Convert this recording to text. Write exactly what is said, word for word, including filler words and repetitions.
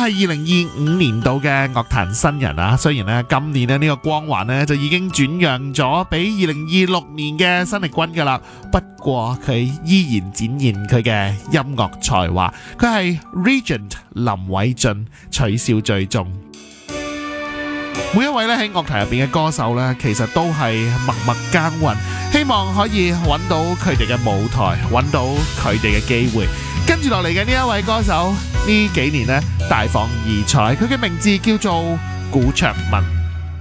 係二零二五年度嘅樂壇新人啊。雖然咧今年咧呢個光環咧就已經轉讓咗俾二零二六年嘅新力軍噶啦，不過佢依然展現佢嘅音樂才華。佢係 Regent 林偉俊，取笑最重。每一位咧喺樂壇入邊嘅歌手咧，其實都係默默耕耘，希望可以揾到佢哋嘅舞台，揾到佢哋嘅機會。跟住落嚟嘅呢一位歌手，呢幾年咧大放異彩，佢嘅名字叫做古卓文。